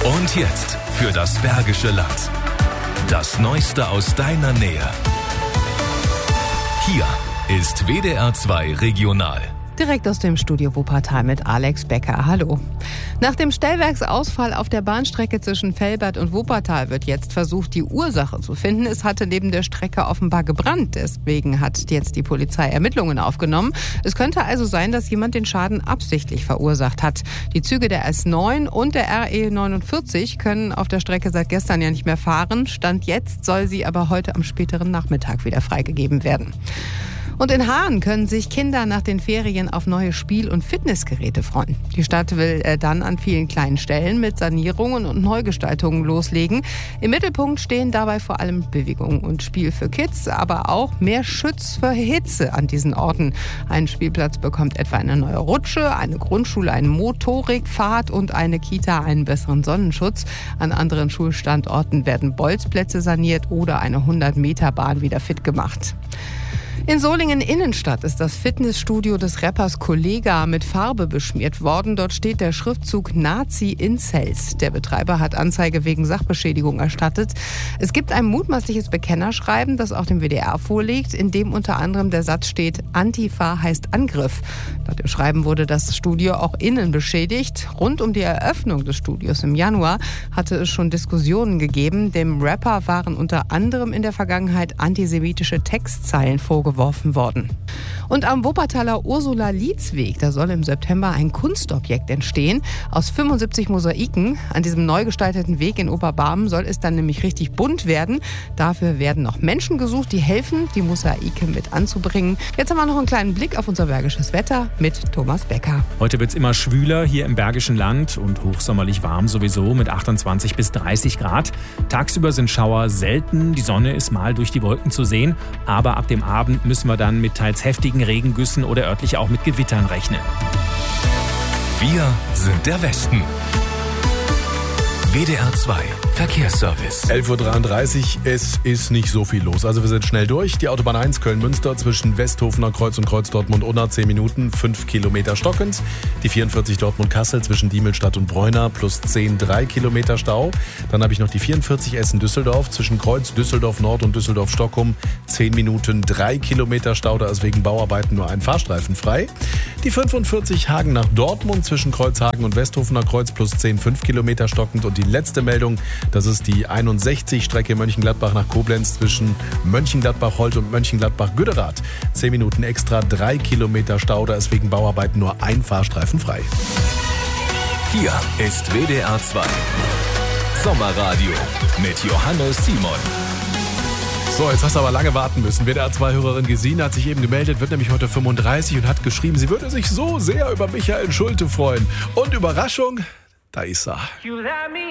Und jetzt für das Bergische Land. Das Neueste aus deiner Nähe. Hier ist WDR 2 Regional. Direkt aus dem Studio Wuppertal mit Alex Becker. Hallo. Nach dem Stellwerksausfall auf der Bahnstrecke zwischen Velbert und Wuppertal wird jetzt versucht, die Ursache zu finden. Es hatte neben der Strecke offenbar gebrannt. Deswegen hat jetzt die Polizei Ermittlungen aufgenommen. Es könnte also sein, dass jemand den Schaden absichtlich verursacht hat. Die Züge der S9 und der RE 49 können auf der Strecke seit gestern ja nicht mehr fahren. Stand jetzt soll sie aber heute am späteren Nachmittag wieder freigegeben werden. Und in Haan können sich Kinder nach den Ferien auf neue Spiel- und Fitnessgeräte freuen. Die Stadt will dann an vielen kleinen Stellen mit Sanierungen und Neugestaltungen loslegen. Im Mittelpunkt stehen dabei vor allem Bewegung und Spiel für Kids, aber auch mehr Schutz für Hitze an diesen Orten. Ein Spielplatz bekommt etwa eine neue Rutsche, eine Grundschule einen Motorikpfad und eine Kita einen besseren Sonnenschutz. An anderen Schulstandorten werden Bolzplätze saniert oder eine 100-Meter-Bahn wieder fit gemacht. In Solingen Innenstadt ist das Fitnessstudio des Rappers Kollega mit Farbe beschmiert worden. Dort steht der Schriftzug Nazi-Incels. Der Betreiber hat Anzeige wegen Sachbeschädigung erstattet. Es gibt ein mutmaßliches Bekennerschreiben, das auch dem WDR vorliegt, in dem unter anderem der Satz steht, Antifa heißt Angriff. Laut dem Schreiben wurde das Studio auch innen beschädigt. Rund um die Eröffnung des Studios im Januar hatte es schon Diskussionen gegeben. Dem Rapper waren unter anderem in der Vergangenheit antisemitische Textzeilen vorgeworfen worden. Und am Wuppertaler Ursula-Lietz-Weg, da soll im September ein Kunstobjekt entstehen aus 75 Mosaiken. An diesem neu gestalteten Weg in Oberbarmen soll es dann nämlich richtig bunt werden. Dafür werden noch Menschen gesucht, die helfen, die Mosaike mit anzubringen. Jetzt haben wir noch einen kleinen Blick auf unser bergisches Wetter mit Thomas Becker. Heute wird es immer schwüler hier im Bergischen Land und hochsommerlich warm sowieso mit 28 bis 30 Grad. Tagsüber sind Schauer selten, die Sonne ist mal durch die Wolken zu sehen, aber ab dem Abend müssen wir dann mit teils heftigen Regengüssen oder örtlich auch mit Gewittern rechnen. Wir sind der Westen. WDR 2 Verkehrsservice. 11.33 Uhr, es ist nicht so viel los. Also wir sind schnell durch. Die Autobahn 1 Köln-Münster zwischen Westhofener Kreuz und Kreuz Dortmund-Unna 10 Minuten, 5 Kilometer stockend. Die 44 Dortmund-Kassel zwischen Diemelstadt und Bräuna plus 10, 3 Kilometer Stau. Dann habe ich noch die 44 Essen-Düsseldorf zwischen Kreuz Düsseldorf-Nord und Düsseldorf-Stockholm 10 Minuten, 3 Kilometer Stau. Da ist wegen Bauarbeiten nur ein Fahrstreifen frei. Die 45 Hagen nach Dortmund zwischen Kreuzhagen und Westhofener Kreuz plus 10, 5 Kilometer stockend. Und die letzte Meldung, das ist die 61 Strecke Mönchengladbach nach Koblenz zwischen Mönchengladbach-Holt und Mönchengladbach-Güderath. 10 Minuten extra, 3 Kilometer Stau, da ist wegen Bauarbeiten nur ein Fahrstreifen frei. Hier ist WDR 2 Sommerradio mit Johannes Simon. So, jetzt hast du aber lange warten müssen. WDR 2-Hörerin Gesine hat sich eben gemeldet, wird nämlich heute 35 und hat geschrieben, sie würde sich so sehr über Michael Schulte freuen. Und Überraschung, da ist er.